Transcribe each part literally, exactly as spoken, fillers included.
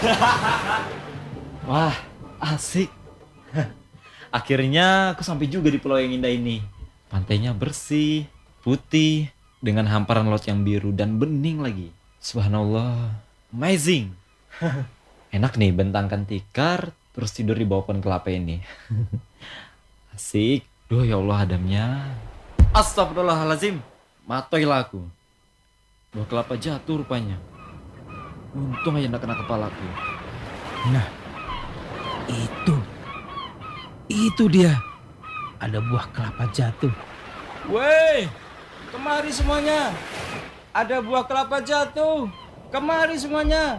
Wah, asik. Akhirnya aku sampai juga di pulau yang indah ini. Pantainya bersih, putih, dengan hamparan laut yang biru dan bening lagi. Subhanallah, amazing. Enak nih bentangkan tikar, terus tidur di bawah pohon kelapa ini. Asik. Duh ya Allah adamnya. Astagfirullahalazim. Matoilah aku. Buah kelapa jatuh rupanya. Untung aja nggak kena kepalaku. Nah, itu. Itu dia. Ada buah kelapa jatuh. Weh, kemari semuanya. Ada buah kelapa jatuh. Kemari semuanya.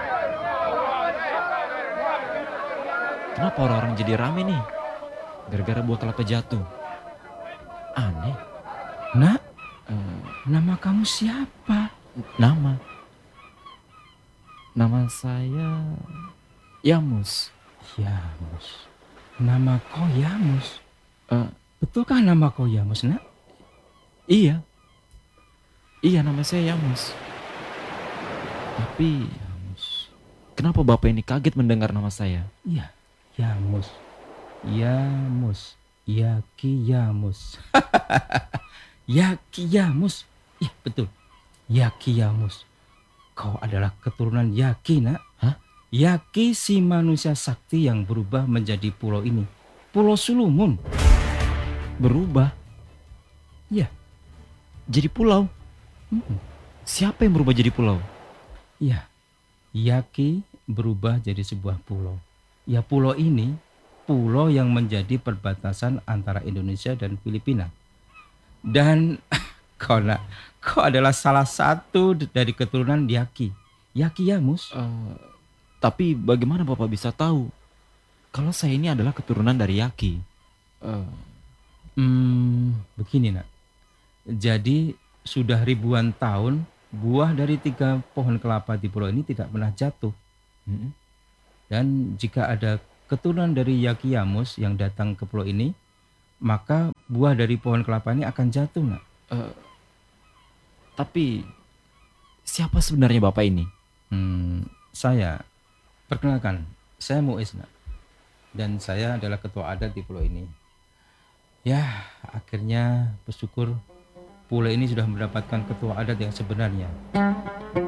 Kenapa orang-orang jadi rame nih? Gara-gara buah kelapa jatuh. Aneh. Nak, Eh, nama kamu siapa? nama. Nama saya Yamus. Yamus. Nama kau Yamus. Eh, Betulkah nama kau Yamus, nak? iya. Iya nama saya Yamus. Tapi Yamus. kenapa bapak ini kaget mendengar nama saya? Iya, Yamus. Yamus. Yaki Yamus. Yaki Yamus. Iya, betul. Yaki Yamus. Kau adalah keturunan Yaki, nak. Hah? Yaki si manusia sakti yang berubah menjadi pulau ini. Pulau Sulumun. Berubah Iya. jadi pulau. Hmm. Siapa yang berubah jadi pulau? Iya. Yaki berubah jadi sebuah pulau. Ya, pulau ini pulau yang menjadi perbatasan antara Indonesia dan Filipina. Dan kau nak, kau adalah salah satu dari keturunan Yaki. Yaki Yamus. Eh, tapi bagaimana bapak bisa tahu kalau saya ini adalah keturunan dari Yaki? Eh, Hmm, begini nak. Jadi sudah ribuan tahun buah dari tiga pohon kelapa di pulau ini tidak pernah jatuh. mm, Dan jika ada keturunan dari Yaki Yamus yang datang ke pulau ini, maka buah dari pohon kelapa ini akan jatuh, nak. eh, tapi siapa sebenarnya bapak ini? Hmm, saya perkenalkan, saya Muiz, nak. Dan saya adalah ketua adat di pulau ini. Ya, akhirnya bersyukur pulau ini sudah mendapatkan ketua adat yang sebenarnya.